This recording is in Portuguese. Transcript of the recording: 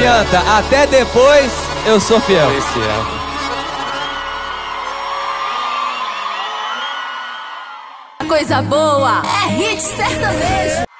adianta, até depois eu sou fiel. Coisa boa é hit sertanejo.